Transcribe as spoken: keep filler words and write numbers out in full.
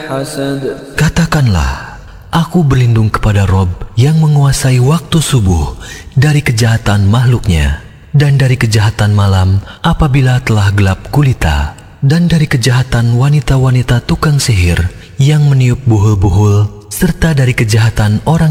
حسد Katakanlah, aku berlindung kepada Rob yang menguasai waktu subuh dari kejahatan makhluknya, dan dari kejahatan malam apabila telah gelap gulita, dan dari kejahatan wanita-wanita tukang sihir yang meniup buhul-buhul, serta dari kejahatan orang